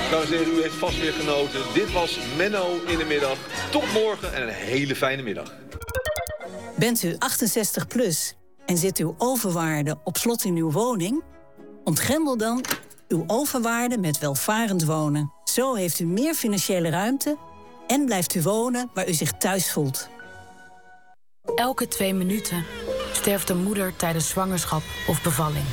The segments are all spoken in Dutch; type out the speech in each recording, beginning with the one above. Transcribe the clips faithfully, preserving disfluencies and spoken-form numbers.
Dames en heren, u heeft vast weer genoten. Dit was Menno in de middag. Tot morgen en een hele fijne middag. Bent u achtenzestig plus en zit uw overwaarde op slot in uw woning? Ontgrendel dan uw overwaarde met welvarend wonen. Zo heeft u meer financiële ruimte en blijft u wonen waar u zich thuis voelt. Elke twee minuten sterft een moeder tijdens zwangerschap of bevalling.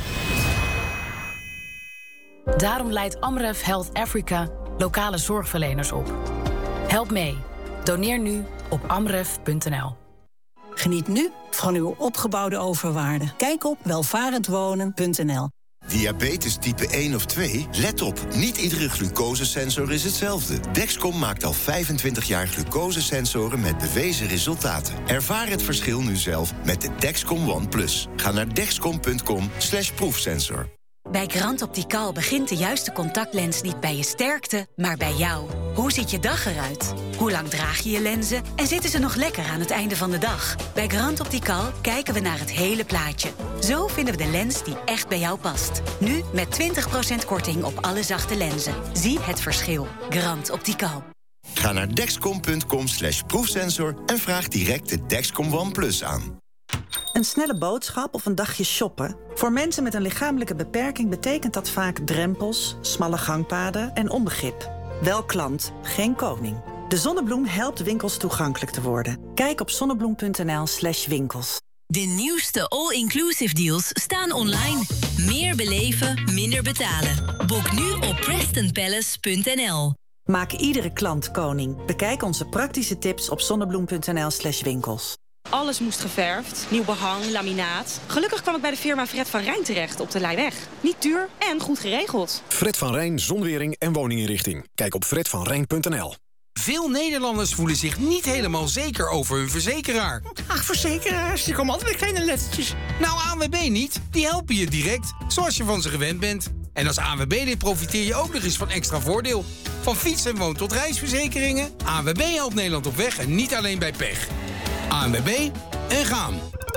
Daarom leidt Amref Health Africa lokale zorgverleners op. Help mee. Doneer nu op amref punt n l. Geniet nu van uw opgebouwde overwaarde. Kijk op welvarendwonen punt n l. Diabetes type één of twee? Let op, niet iedere glucosesensor is hetzelfde. Dexcom maakt al vijfentwintig jaar glucosesensoren met bewezen resultaten. Ervaar het verschil nu zelf met de Dexcom One Plus. Ga naar dexcom punt com slash proefsensor. Bij Grand Optical begint de juiste contactlens niet bij je sterkte, maar bij jou. Hoe ziet je dag eruit? Hoe lang draag je je lenzen? En zitten ze nog lekker aan het einde van de dag? Bij Grand Optical kijken we naar het hele plaatje. Zo vinden we de lens die echt bij jou past. Nu met twintig procent korting op alle zachte lenzen. Zie het verschil. Grand Optical. Ga naar dexcom punt com slash proefsensor en vraag direct de Dexcom One Plus aan. Een snelle boodschap of een dagje shoppen? Voor mensen met een lichamelijke beperking betekent dat vaak drempels, smalle gangpaden en onbegrip. Wel klant, geen koning. De Zonnebloem helpt winkels toegankelijk te worden. Kijk op zonnebloem punt n l slash winkels. De nieuwste all-inclusive deals staan online. Meer beleven, minder betalen. Boek nu op preston palace punt n l. Maak iedere klant koning. Bekijk onze praktische tips op zonnebloem punt n l slash winkels. Alles moest geverfd, nieuw behang, laminaat. Gelukkig kwam ik bij de firma Fred van Rijn terecht op de Leijweg. Niet duur en goed geregeld. Fred van Rijn zonwering en woninginrichting. Kijk op fred van rijn punt n l. Veel Nederlanders voelen zich niet helemaal zeker over hun verzekeraar. Ach, verzekeraars, die komen altijd met kleine lettertjes. Nou, A N W B niet. Die helpen je direct, zoals je van ze gewend bent. En als A N W B-lid profiteer je ook nog eens van extra voordeel. Van fiets- en woon- tot reisverzekeringen. A N W B helpt Nederland op weg en niet alleen bij pech. A N W B en gaan.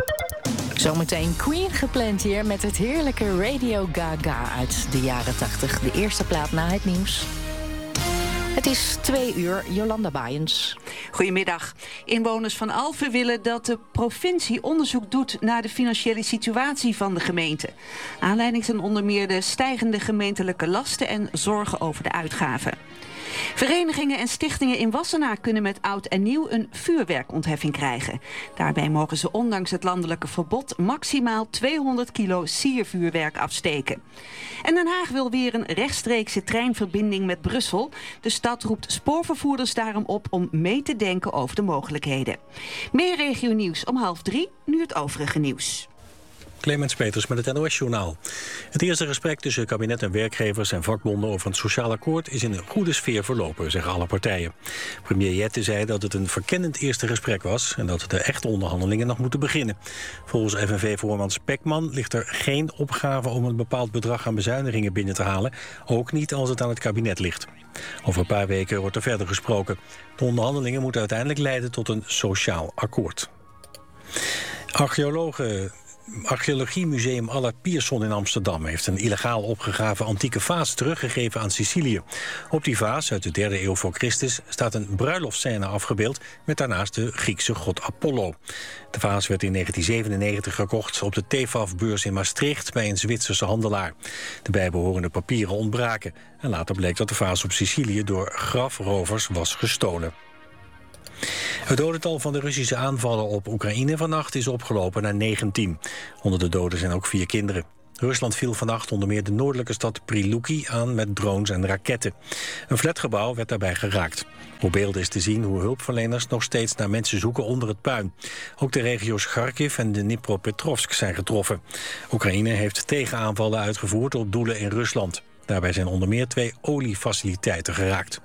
Zometeen Queen gepland hier met het heerlijke Radio Gaga uit de jaren tachtig. De eerste plaat na het nieuws. Het is twee uur, Jolanda Baaiens. Goedemiddag. Inwoners van Alphen willen dat de provincie onderzoek doet naar de financiële situatie van de gemeente. Aanleiding zijn onder meer de stijgende gemeentelijke lasten en zorgen over de uitgaven. Verenigingen en stichtingen in Wassenaar kunnen met oud en nieuw een vuurwerkontheffing krijgen. Daarbij mogen ze ondanks het landelijke verbod maximaal tweehonderd kilo siervuurwerk afsteken. En Den Haag wil weer een rechtstreekse treinverbinding met Brussel. De stad roept spoorvervoerders daarom op om mee te denken over de mogelijkheden. Meer regionieuws om half drie, nu het overige nieuws. Clemens Peters met het N O S-journaal. Het eerste gesprek tussen kabinet en werkgevers en vakbonden over een sociaal akkoord is in een goede sfeer verlopen, zeggen alle partijen. Premier Jette zei dat het een verkennend eerste gesprek was en dat de echte onderhandelingen nog moeten beginnen. Volgens F N V-voorman Spekman ligt er geen opgave om een bepaald bedrag aan bezuinigingen binnen te halen, ook niet als het aan het kabinet ligt. Over een paar weken wordt er verder gesproken. De onderhandelingen moeten uiteindelijk leiden tot een sociaal akkoord. Archeologen... Archeologiemuseum Alla Pierson in Amsterdam heeft een illegaal opgegraven antieke vaas teruggegeven aan Sicilië. Op die vaas uit de derde eeuw voor Christus staat een bruiloftsscène afgebeeld met daarnaast de Griekse god Apollo. De vaas werd in negentien zevenennegentig gekocht op de Tefaf-beurs in Maastricht bij een Zwitserse handelaar. De bijbehorende papieren ontbraken en later bleek dat de vaas op Sicilië door grafrovers was gestolen. Het dodental van de Russische aanvallen op Oekraïne vannacht is opgelopen naar negentien. Onder de doden zijn ook vier kinderen. Rusland viel vannacht onder meer de noordelijke stad Priluki aan met drones en raketten. Een flatgebouw werd daarbij geraakt. Op beelden is te zien hoe hulpverleners nog steeds naar mensen zoeken onder het puin. Ook de regio's Kharkiv en Dnipropetrovsk zijn getroffen. Oekraïne heeft tegenaanvallen uitgevoerd op doelen in Rusland. Daarbij zijn onder meer twee oliefaciliteiten geraakt.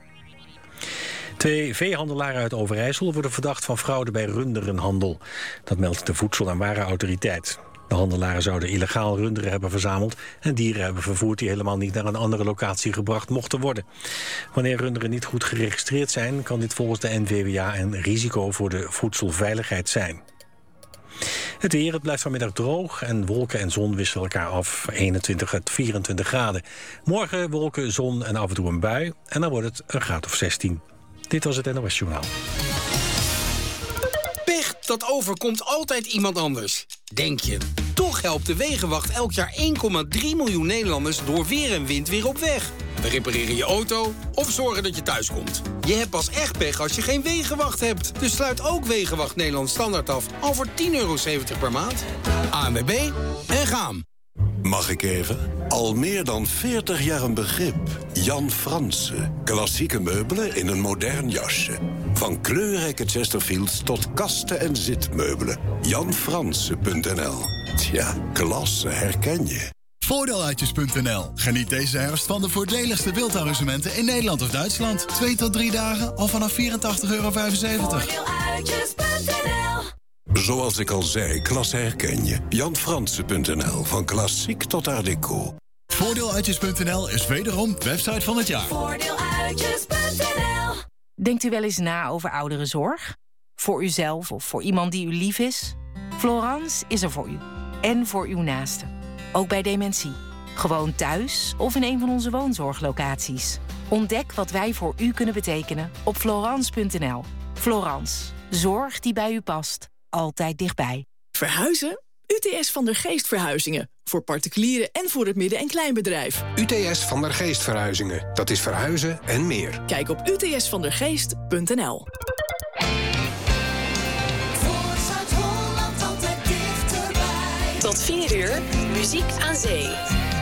Twee veehandelaren uit Overijssel worden verdacht van fraude bij runderenhandel. Dat meldt de Voedsel- en Warenautoriteit. De handelaren zouden illegaal runderen hebben verzameld en dieren hebben vervoerd die helemaal niet naar een andere locatie gebracht mochten worden. Wanneer runderen niet goed geregistreerd zijn, kan dit volgens de N V W A een risico voor de voedselveiligheid zijn. Het weer, het blijft vanmiddag droog en wolken en zon wisselen elkaar af. eenentwintig tot vierentwintig graden. Morgen wolken, zon en af en toe een bui. En dan wordt het een graad of zestien. Dit was het N O S Journaal. Pech, dat overkomt altijd iemand anders. Denk je. Toch helpt de Wegenwacht elk jaar één komma drie miljoen Nederlanders door weer en wind weer op weg. We repareren je auto of zorgen dat je thuis komt. Je hebt pas echt pech als je geen Wegenwacht hebt. Dus sluit ook Wegenwacht Nederland Standaard af al voor tien euro zeventig per maand. A N W B en gaan. Mag ik even? Al meer dan veertig jaar een begrip. Jan Franse. Klassieke meubelen in een modern jasje. Van kleurrijke Chesterfields tot kasten en zitmeubelen. jan franse punt n l. Tja, klasse herken je. Voordeeluitjes punt n l. Geniet deze herfst van de voordeligste wildarrangementen in Nederland of Duitsland. Twee tot drie dagen al vanaf vierentachtig euro vijfenzeventig. Voordeeluitjes punt n l. Zoals ik al zei, klasse herken je. jan franse punt n l. Van klassiek tot art deco. Voordeeluitjes punt n l is wederom website van het jaar. Voordeeluitjes punt n l. Denkt u wel eens na over ouderenzorg? Voor uzelf of voor iemand die u lief is? Florence is er voor u. En voor uw naasten. Ook bij dementie. Gewoon thuis of in een van onze woonzorglocaties. Ontdek wat wij voor u kunnen betekenen op florence punt n l. Florence. Zorg die bij u past. Altijd dichtbij. Verhuizen? U T S van der Geest Verhuizingen. Voor particulieren en voor het midden- en kleinbedrijf. U T S van der Geest Verhuizingen. Dat is verhuizen en meer. Kijk op u t s van der geest punt n l. Tot vier uur, muziek aan zee.